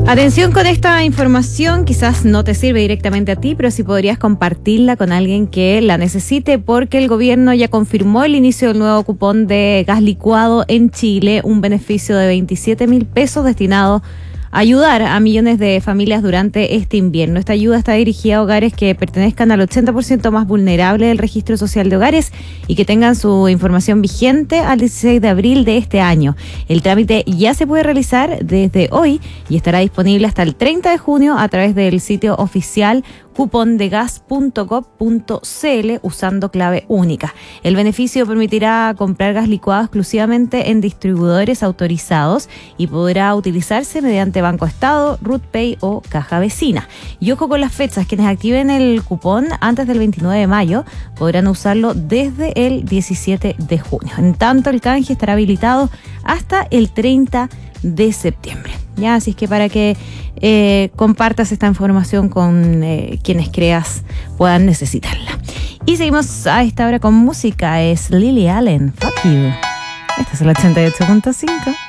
Atención con esta información, quizás no te sirve directamente a ti, pero sí podrías compartirla con alguien que la necesite, porque el gobierno ya confirmó el inicio del nuevo cupón de gas licuado en Chile, un beneficio de 27.000 pesos destinado a ayudar a millones de familias durante este invierno. Esta ayuda está dirigida a hogares que pertenezcan al 80% más vulnerable del registro social de hogares y que tengan su información vigente al 16 de abril de este año. El trámite ya se puede realizar desde hoy y estará disponible hasta el 30 de junio a través del sitio oficial cupondegas.gov.cl usando clave única. El beneficio permitirá comprar gas licuado exclusivamente en distribuidores autorizados y podrá utilizarse mediante Banco Estado, RUTPay o Caja Vecina. Y ojo con las fechas, quienes activen el cupón antes del 29 de mayo podrán usarlo desde el 17 de junio. En tanto, el canje estará habilitado hasta el 30 de septiembre. Ya, así es que para que compartas esta información con quienes creas puedan necesitarla. Y seguimos a esta hora con música. Es Lily Allen, Fuck You. Esta es el 88.5.